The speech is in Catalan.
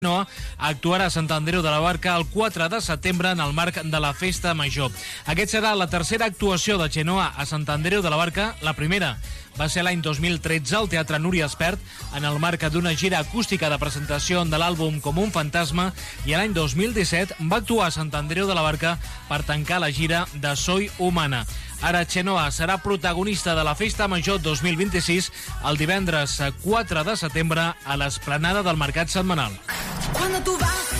actuarà a Sant Andreu de la Barca el 4 de setembre en el marc de la Festa Major. Aquest serà la tercera actuació de Chenoa a Sant Andreu de la Barca. La primera va ser l'any 2013 al Teatre Núria Espert en el marc d'una gira acústica de presentació de l'àlbum Com un fantasma, i l'any 2017 va actuar a Sant Andreu de la Barca per tancar la gira de Soy Humana. Ara Chenoa serà protagonista de la Festa Major 2026 el divendres 4 de setembre a l'esplanada del Mercat Setmanal. Cuando tú vas